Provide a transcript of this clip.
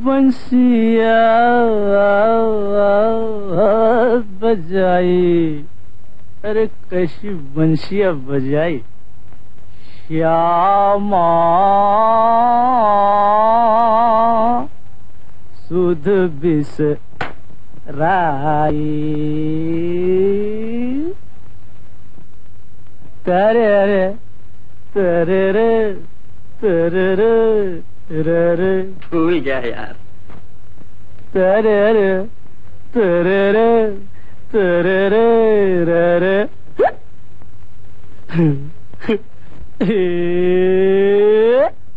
बंसिया बजाई, अरे कैसी बंसिया बजाई श्यामा सुध बिसराई। तेरे रे तेरे रे तेरे रे भूल गया यार। तेरे रे तेरे रे तेरे रे रे